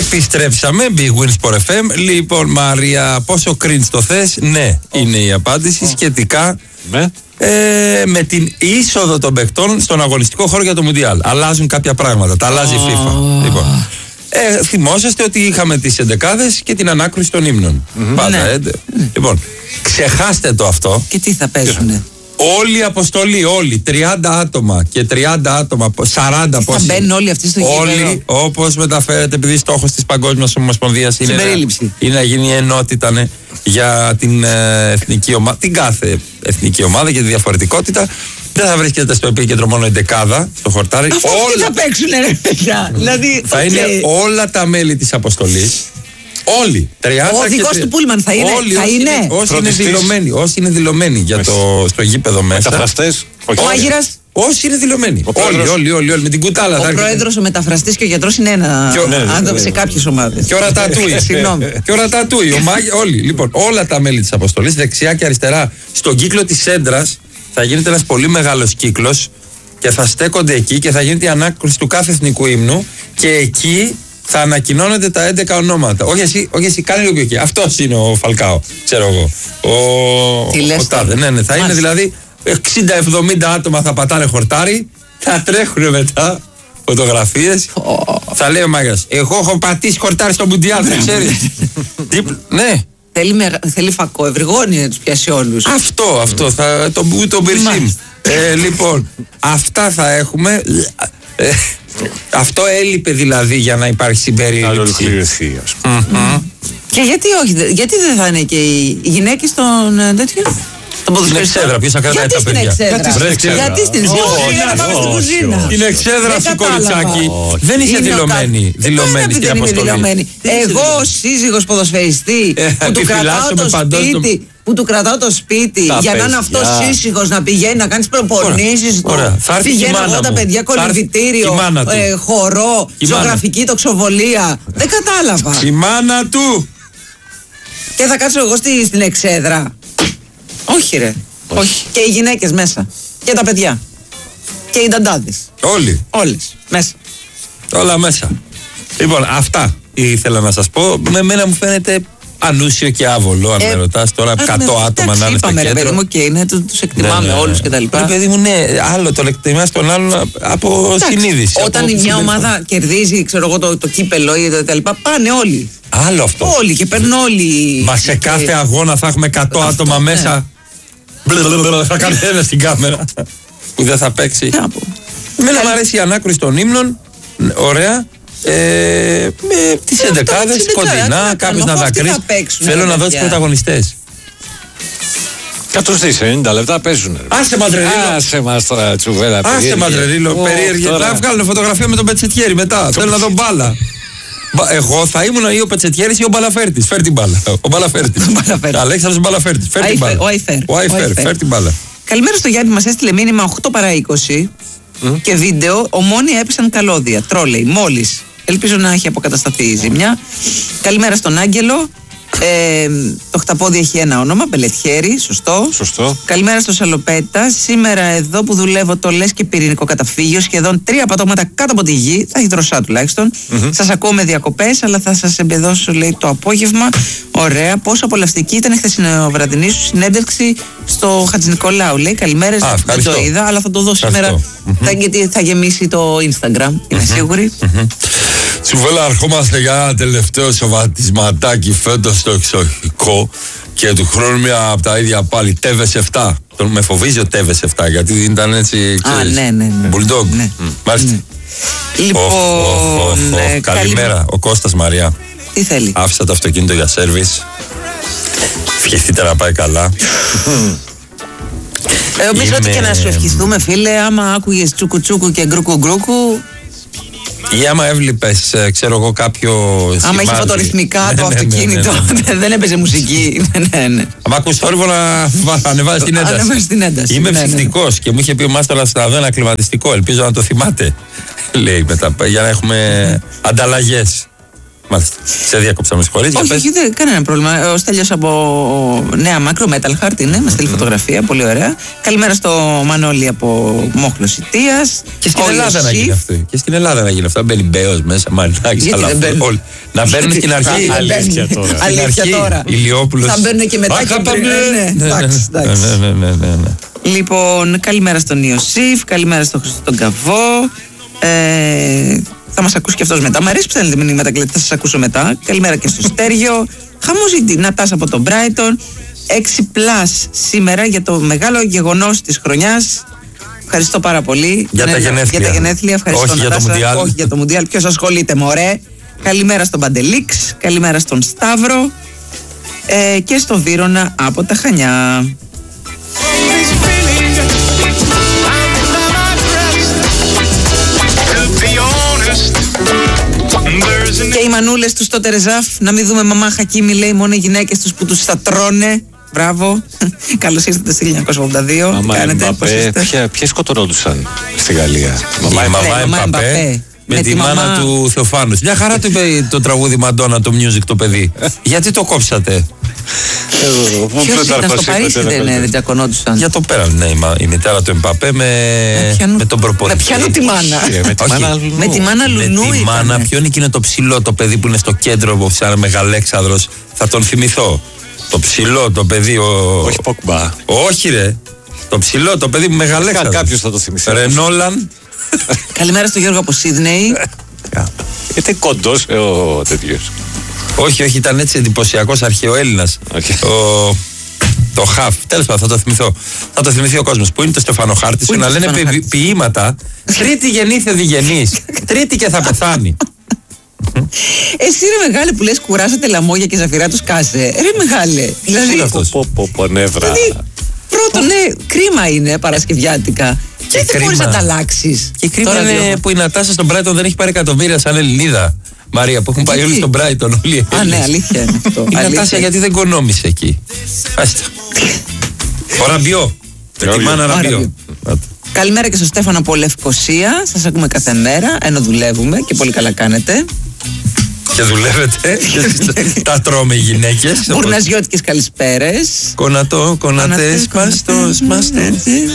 Επιστρέψαμε, Big Win Sport FM. Λοιπόν, Μαρία, πόσο cringe το θες? Ναι, είναι η απάντηση σχετικά με την είσοδο των παιχτών στον αγωνιστικό χώρο για το Μουντιάλ. Αλλάζουν κάποια πράγματα, τα αλλάζει η FIFA. Λοιπόν, θυμόσαστε ότι είχαμε τις εντεκάδες και την ανάκριση των ύμνων. Πάντα, Λοιπόν, ξεχάστε το αυτό. Και τι θα παίζουνε? Όλη η αποστολή, όλοι, 30 άτομα και 30 άτομα, 40 πόσοι. Θα μπαίνουν όλοι αυτοί στο γήπεδο. Όλοι, όπως μεταφέρεται, επειδή στόχος της Παγκόσμιας Ομοσπονδίας είναι να γίνει ενότητα για την εθνική ομάδα, την κάθε εθνική ομάδα και τη διαφορετικότητα. Δεν θα βρίσκεται στο επίκεντρο μόνο η δεκάδα, στο χορτάρι. Αυτό όλοι θα παίξουν, ρε παιδιά. Δηλαδή, θα είναι όλα τα μέλη της αποστολής. Όλοι. 30 ο οδηγός του Πούλμαν θα είναι. Όλοι, όσοι είναι δηλωμένοι για στο γήπεδο μέσα. Μεταφραστές. Ο Άγηρας. Όσοι είναι δηλωμένοι. Όλοι. Με την κουτάλα. Ο πρόεδρος, ο μεταφραστής και ο γιατρός είναι ένα άνθρωπο σε κάποιες ομάδες. Και ο Ρατατούι. Και ο Ρατατούι. Όλοι. Λοιπόν, όλα τα μέλη της αποστολής, δεξιά και αριστερά, στον κύκλο της έντρας, θα γίνεται ένας πολύ μεγάλος κύκλος και θα στέκονται εκεί και θα γίνεται η ανάκριση του κάθε εθνικού ύμνου και εκεί θα ανακοινώνονται τα 11 ονόματα. Όχι εσύ, κάνε λίγο εκεί. Αυτός είναι ο Φαλκάο, ξέρω εγώ. Ο Τάδε. Ναι, θα είναι δηλαδή 60-70 άτομα θα πατάνε χορτάρι, θα τρέχουν μετά φωτογραφίες. Θα λέει ο Μάγας, εγώ έχω πατήσει χορτάρι στο Μουντιάλ, δεν ξέρεις. Ναι. Θέλει φακό, ευρυγόνια να τους πιάσει όλους. Αυτό, τον Πυρσίμ. Λοιπόν, αυτά θα έχουμε. Αυτό έλειπε δηλαδή για να υπάρχει συμπερίληψη. Και γιατί όχι, γιατί δεν θα είναι και οι γυναίκες των τέτοιων? Στην εξέδρα, ποιος θα κρατάει τα παιδιά? Γιατί στην κουζίνα? Στην εξέδρα σου, κοριτσάκι. Δεν είσαι δηλωμένη στην αποστολή. Εγώ ο σύζυγος ποδοσφαιριστή που του κρατάω το σπίτι για να είναι αυτός σύζυγος, να πηγαίνει να κάνει προπονήσεις. Πηγαίνω εγώ τα παιδιά κολυμβητήριο, χορό, ζωγραφική τοξοβολία. Δεν κατάλαβα. Η μάνα του. Και θα κάτσω εγώ στην εξέδρα? Όχι ρε, όχι. Και οι γυναίκες μέσα. Και τα παιδιά. Και οι νταντάδες. Όλες μέσα. Όλα μέσα. Λοιπόν, αυτά ήθελα να σας πω. Με μένα μου φαίνεται ανούσιο και άβολο, αν με ρωτάς τώρα 100 άτομα να είναι στο κέντρο. Παιδί μου, και είναι, τους εκτιμάμε όλους και τα λοιπά. Παιδί μου, ναι, άλλο το εκτιμάς τον άλλον από συνείδηση. Όταν μια ομάδα κερδίζει, ξέρω εγώ, το κύπελο ή τα λοιπά, πάνε όλοι. Άλλο αυτό. Όλοι και παίρνουν όλοι. Μα σε κάθε αγώνα θα έχουμε 100 άτομα μέσα. Θα κάνει ένα στην κάμερα που δεν θα παίξει. Εμένα μου αρέσει η ανάκριση των ύμνων. Ωραία. Με τις εντεκάδες κοντινά, κάποιος να δακρύσει. Θέλω να δω τους πρωταγωνιστές. Κατωστείς 90 λεπτά παίζουνε. Άσε Μαντρελίλο. Άσε μας τώρα τσουβέλα. Άσε Μαντρελίλο, περίεργη. Θα βγάλουν φωτογραφία με τον Πετσετιέρη μετά. Θέλω να δω μπάλα. Εγώ θα ήμουν ή ο Πετσετιέρης ή ο Μπαλαφέρτης. Φέρ την μπάλα. Ο Μπαλαφέρτης. Αλέξανδρος Μπαλαφέρτης. Φέρ την μπάλα. Ο Αϊφέρ. Φέρ την μπάλα. Καλημέρα στο Γιάννη, μας έστειλε μήνυμα 8 παρά 20 και βίντεο. Ομόνια έπεσαν καλώδια. Τρόλεϊ, μόλις. Ελπίζω να έχει αποκατασταθεί η ζημιά. Καλημέρα στον Άγγελο. Το χταπόδι έχει ένα όνομα, Πελετιέρη, σωστό. Καλημέρα στο Σαλοπέτα. Σήμερα εδώ που δουλεύω το λες και πυρηνικό καταφύγιο, σχεδόν 3 πατώματα κάτω από τη γη. Θα έχει δροσά τουλάχιστον. Σας ακούω με διακοπές, αλλά θα σας εμπεδώσω, λέει, το απόγευμα. Ωραία. Πόσο απολαυστική ήταν η χθεσινοβραδινή σου συνέντευξη στο Χατζηνικολάου. Λέει καλημέρα, δεν το είδα, αλλά θα το δω σήμερα. Γιατί θα γεμίσει το Instagram, είμαι σίγουρη. Τσουβέλα, αρχόμαστε για ένα τελευταίο σοβατισματάκι φέτος στο εξοχικό και του χρόνου μια από τα ίδια πάλι. Τέβες 7. Με φοβίζει ο Τέβες 7 γιατί ήταν έτσι. Ναι. Bulldog. Μάλιστα. Λοιπόν. Καλημέρα, ο Κώστας Μαριά. Τι θέλει? Άφησα το αυτοκίνητο για σέρβις. Ευχηθείτε να πάει καλά. Νομίζω ότι και να σου ευχηθούμε, φίλε, άμα άκουγες τσούκου και γκρούκου. Ή άμα έβλεπες, ξέρω εγώ, κάποιο σημάδι. Άμα είχε φωτορυθμικά το αυτοκίνητο, δεν έπαιζε μουσική. Άμα ακούς θόρυβο να ανεβάζει την ένταση. Είμαι ψυχτικός και μου είχε πει ο Μάστορας να δω ένα κλιματιστικό. Ελπίζω να το θυμάται. Λέει μετά, για να έχουμε ανταλλαγές. Μάλιστα. Σε διάκοψα, με συγχωρείς. Όχι, δεν κανένα πρόβλημα. Ο Στέλιος από Νέα Μάκρο, Metal Heart είναι, μας στέλνει φωτογραφία, πολύ ωραία. Καλημέρα στο Μανώλη από Μόχλος Ιτίας. Και στην Ελλάδα να γίνει αυτό. Και στην Ελλάδα να γίνει αυτό. Μπαίνει Μπέος μέσα, Μαρινάκης, αλλά να μπαίνουν στην αρχή. Αλήθεια τώρα. Αλήθεια τώρα. Ηλιόπουλος. Θα μπαίνουν και μετά. Λοιπόν, καλημέρα στον Ιωσήφ, καλημέρα στον Χρήστο τον Καβό. Θα μας ακούσει και αυτός μετά. Μ' αρέσει που στέλνετε μηνύματα και λέτε θα σας ακούσω μετά. Καλημέρα και στο Στέργιο. Χαμός η Νατάσα από τον Brighton. 6+ σήμερα για το μεγάλο γεγονός της χρονιάς. Ευχαριστώ πάρα πολύ. Για τα γενέθλια. Για τα γενέθλια. Ευχαριστώ, όχι Νατάσα. Για το Μουντιάλ. Όχι για το Μουντιάλ. Ποιος ασχολείται, μωρέ. Καλημέρα στον Παντελίξ. Καλημέρα στον Σταύρο. Και στο Βύρωνα από τα Χανιά. Και οι μανούλες τους στο Τερεζάφ, να μην δούμε μαμά Χακίμη, λέει, μόνο οι γυναίκες τους που τους θα τρώνε. Μπράβο. Καλώς ήρθατε στο 1982. Μαμά Εμπαπέ, ποιες σκοτωνόντουσαν στη Γαλλία? Μαμά Εμπαπέ. Με τη μάνα του Θεοφάνου. Μια χαρά του είπε το τραγούδι Μαντόνα, το music, το παιδί. Γιατί το κόψατε? Ποιος ήταν στο Παρίσι, δεν τζακωνόντουσαν? Για το πέραν, ναι, η μητέρα του Εμπαπέ με τον προπονητή. Να πιάνω τη μάνα. Με τη μάνα Λουνού. Με τη μάνα, ποιον είναι εκείνο το ψηλό το παιδί που είναι στο κέντρο, σαν μεγαλέξανδρος? Θα τον θυμηθώ. Το ψηλό το παιδί. Όχι Ποκμπά. Όχι, ρε. Το ψηλό το παιδί που μεγαλέξανδρος. Κάποιος θα το θυμηθεί. Ρενόλαν. Καλημέρα στο Γιώργο από Σίδνεϊ. Ήταν κοντός ο τέτοιος. Όχι, ήταν έτσι εντυπωσιακός αρχαιοέλληνας. Το χαφ. Τέλος πάντων, θα το θυμηθώ. Θα το θυμηθεί ο κόσμος. Πού είναι το Στεφανοχάρτης, να λένε ποίηματα. Τρίτη γεννήθη διγενής. Τρίτη και θα πεθάνει. Εσύ ρε μεγάλε που λες κουράσατε λαμόγια και ζαφυρά τους κάσε. Ρε μεγάλε. Δηλαδή. Νεύρα. Πρώτον, ναι, κρίμα είναι Παρασκευιάτικα. Και δεν μπορείς να τα αλλάξεις. Και κρίμα είναι που η Νατάσα στον Brighton δεν έχει πάρει εκατομμύρια σαν Ελληνίδα. Μαρία, που έχουν πάει όλοι στον Brighton. Α, ναι, αλήθεια είναι αυτό. Η Νατάσα γιατί δεν κονόμησε εκεί? Άστα. Ο Ραμπιό. Με τη μάνα Ραμπιό. Καλημέρα και στο Στέφανο από Λευκοσία. Σας ακούμε κάθε μέρα, ενώ δουλεύουμε και πολύ καλά κάνετε. Και δουλεύετε. Τα τρώμε οι γυναίκες. Μπουρναζιώτικες καλησπέρες. Κονατές, παστός.